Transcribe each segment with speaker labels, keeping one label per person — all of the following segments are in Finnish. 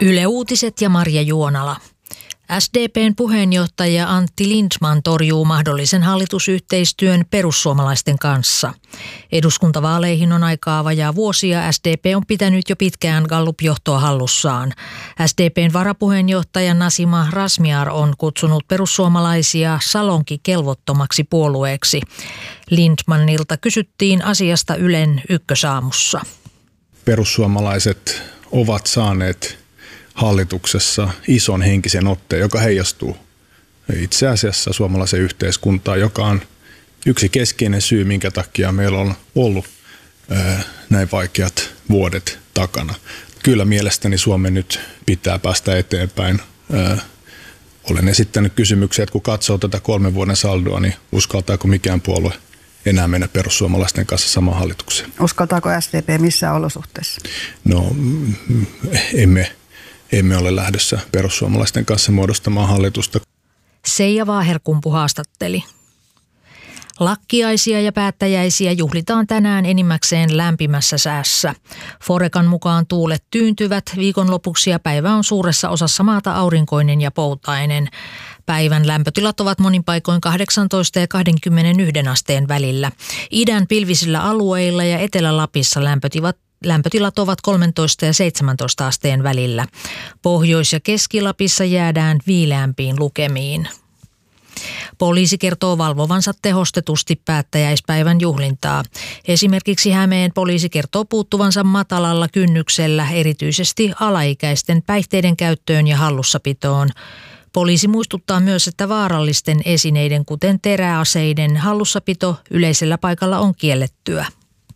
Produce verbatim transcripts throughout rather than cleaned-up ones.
Speaker 1: Yle Uutiset ja Marja Juonala. S D P:n puheenjohtaja Antti Lindtman torjuu mahdollisen hallitusyhteistyön perussuomalaisten kanssa. Eduskuntavaaleihin on aikaa vajaa vuosia. S D P on pitänyt jo pitkään Gallup-johtoa hallussaan. S D P:n varapuheenjohtaja Nasima Razmyar on kutsunut perussuomalaisia salonkikelvottomaksi puolueeksi. Lindtmanilta kysyttiin asiasta Ylen Ykkösaamussa.
Speaker 2: Perussuomalaiset ovat saaneet hallituksessa ison henkisen otteen, joka heijastuu itse asiassa suomalaiseen yhteiskuntaan, joka on yksi keskeinen syy, minkä takia meillä on ollut ää, näin vaikeat vuodet takana. Kyllä mielestäni Suomen nyt pitää päästä eteenpäin. Ää, olen esittänyt kysymyksiä, että kun katsoo tätä kolmen vuoden saldoa, niin uskaltaako mikään puolue enää mennä perussuomalaisten kanssa samaan hallitukseen?
Speaker 3: Uskaltaako S D P missään olosuhteissa?
Speaker 2: No emme. Emme ole lähdössä perussuomalaisten kanssa muodostamaan hallitusta.
Speaker 1: Seija Vaaherkumpu haastatteli. Lakkiaisia ja päättäjäisiä juhlitaan tänään enimmäkseen lämpimässä säässä. Forecan mukaan tuulet tyyntyvät viikonlopuksi ja päivä on suuressa osassa maata aurinkoinen ja poutainen. Päivän lämpötilat ovat monin paikoin kahdeksantoista ja kaksikymmentäyksi asteen välillä. Idän pilvisillä alueilla ja Etelä-Lapissa lämpötilat Lämpötilat ovat kolmetoista ja seitsemäntoista asteen välillä. Pohjois- ja Keski-Lapissa jäädään viileämpiin lukemiin. Poliisi kertoo valvovansa tehostetusti päättäjäispäivän juhlintaa. Esimerkiksi Hämeen poliisi kertoo puuttuvansa matalalla kynnyksellä erityisesti alaikäisten päihteiden käyttöön ja hallussapitoon. Poliisi muistuttaa myös, että vaarallisten esineiden, kuten teräaseiden, hallussapito yleisellä paikalla on kiellettyä.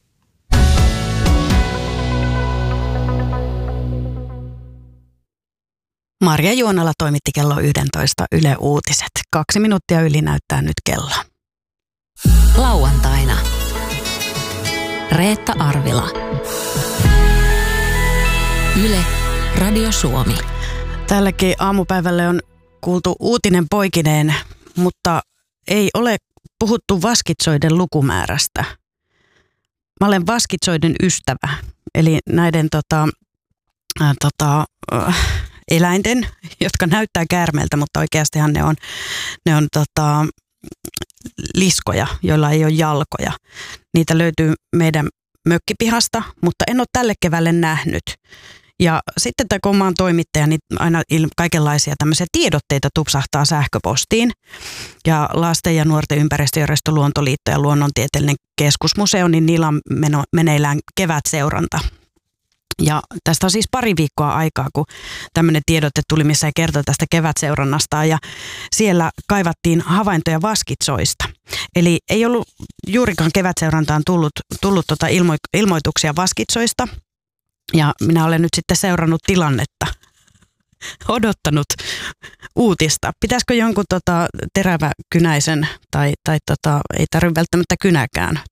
Speaker 3: Marja Juonala toimitti kello yksitoista Yle Uutiset. Kaksi minuuttia yli näyttää nyt kello.
Speaker 4: Lauantaina. Reetta Arvila. Yle Radio Suomi.
Speaker 3: Tälläkin aamupäivälle on kuultu uutinen poikineen, mutta ei ole puhuttu vaskitsoiden lukumäärästä. Mä olen vaskitsoiden ystävä, eli näiden tota, äh, tota, äh, eläinten, jotka näyttää käärmeeltä, mutta oikeastihan ne on, ne on tota, liskoja, joilla ei ole jalkoja. Niitä löytyy meidän mökkipihasta, mutta en ole tälle keväälle nähnyt. Ja sitten kun mä oon toimittaja, niin aina kaikenlaisia tämmöisiä tiedotteita tupsahtaa sähköpostiin. Ja Lasten ja nuorten ympäristöjärjestö Luontoliitto ja Luonnontieteellinen keskusmuseo, niin niillä on meno, meneillään kevätseuranta. Ja tästä on siis pari viikkoa aikaa, kun tämmöinen tiedote tuli, missä kertoi tästä kevätseurannasta. Ja siellä kaivattiin havaintoja vaskitsoista. Eli ei ollut juurikaan kevätseurantaan tullut, tullut tota ilmo, ilmoituksia vaskitsoista. Ja minä olen nyt sitten seurannut tilannetta, odottanut uutista. Pitäisikö jonkun tota teräväkynäisen, tai, tai tota, ei tarvitse välttämättä kynäkään,